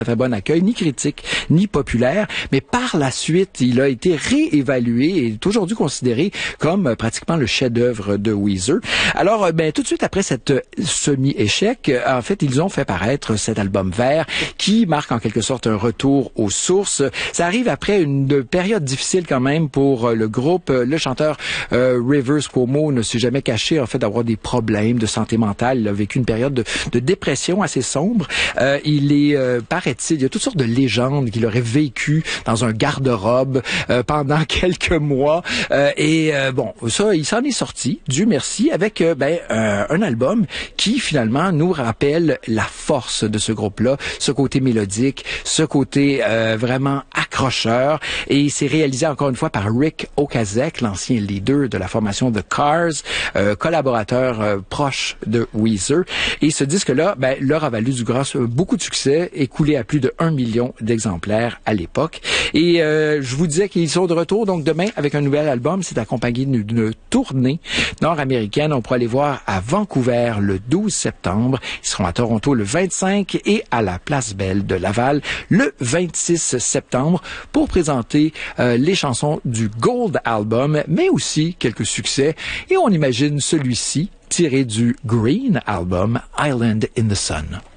très bon accueil, ni critique, ni populaire, mais par la suite, il a été réévalué et est aujourd'hui considéré comme pratiquement le chef-d'œuvre de Weezer. Alors, tout de suite après cette semi-échec, en fait, ils ont fait paraître cet album vert qui marque en quelque sorte un retour aux sources. Ça arrive après une période difficile quand même pour le groupe. Le chanteur Rivers Cuomo ne s'est jamais caché en fait d'avoir des problèmes de santé mentale. Il a vécu une période de dépression assez sombre. Il est il y a toutes sortes de légendes qu'il aurait vécu dans un garde-robe pendant quelques mois. Ça, il s'en est sorti, Dieu merci, avec un album qui finalement nous rappelle la force de ce groupe-là, ce côté mélodique, ce côté vraiment accrocheur. Et c'est réalisé encore une fois par Rick Ocasek, l'ancien leader de la formation The Cars, collaborateur proche de Weezer. Et ce disque-là, leur a valu du grâce beaucoup de succès, écoulé à plus de 1 million d'exemplaires à l'époque. Et je vous disais qu'ils sont de retour donc demain avec un nouvel album. C'est accompagné d'une tournée nord-américaine. On pourra les voir à Vancouver le 12 septembre. Ils seront à Toronto le 25 et à la Place Belle de Laval le 26 septembre pour présenter les chansons du Gold Album, mais aussi quelques succès. Et on imagine celui-ci tiré du Green Album, Island in the Sun.